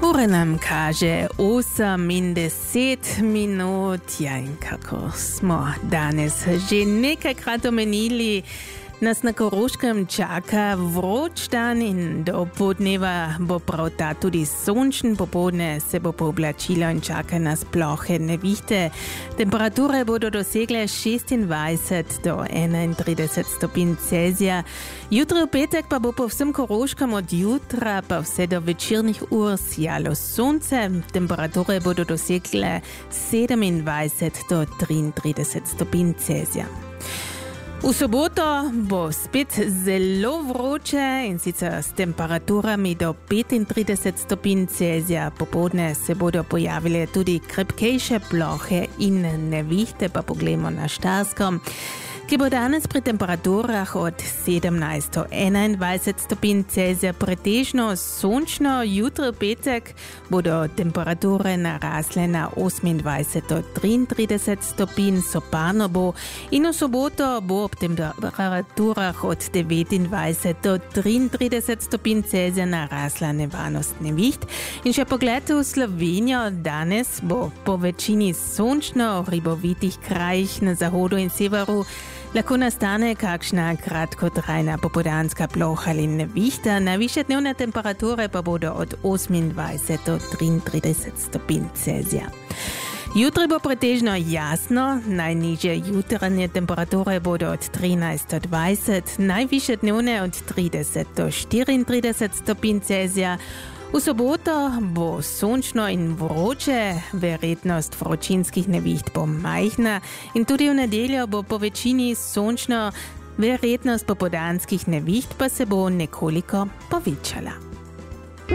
Ura nam kaže 80 minut, ja in kako smo danes že nekajkrat omenili, nas na Koroškem čaka vroč dan in do podneva bo prav ta tudi sončen, popoldne se bo pooblačilo in čaka nas plohe nevihte. Temperature bodo dosegle 26 do 31 stopinj Celzija. Jutri v petek pa bo po vsem Koroškem od jutra pa vse do večernih ur sijalo sonce. Temperature bodo dosegle 27 do 33 stopinj Celzija. V soboto bo spet zelo vroče in sicer s temperaturami do 35 stopinj Celzija. Popoldne se bodo pojavile tudi krepkejše plohe in nevihte, pa poglejmo na Štajerskem, ki bo danes pri temperaturah od 17 do 21 stopinj Celzija pretežno sončno. Jutri v petek bodo temperature narasle na 28 do 33 stopinj, soparno bo, in v soboto bo ob temperaturah od 29 do 33 stopinj Celzija narasla nevarnost neviht. In še pogled v Slovenijo, danes bo po večini sončno, v hribovitih krajih na zahodu in severu lahko nastane kakšna kratkotrajna popoldanska ploha ali nevihta. Najvišje dnevne temperature pa bodo od 28 do 33 stopinj Celzija. Jutri bo pretežno jasno, najnižje jutranje temperature bodo od 13 do 20, najvišje dnevne od 30 do 34 stopinj Celzija. V soboto bo sončno in vroče, verjetnost vročinskih neviht bo majhna in tudi v nedeljo bo po večini sončno, verjetnost popoldanskih neviht pa se bo nekoliko povečala.